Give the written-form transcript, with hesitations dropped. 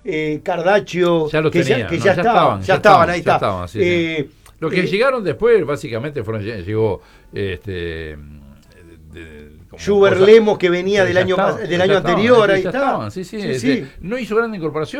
Cardaccio, Ya los que tenían, que no, ya estaban, ahí ya está. estaban, sí, sí. Los que llegaron después, básicamente, llegó Schubert Lemos, que venía del año ya anterior, ahí ya está. estaban, sí, sí, Sí, sí. no hizo gran incorporación.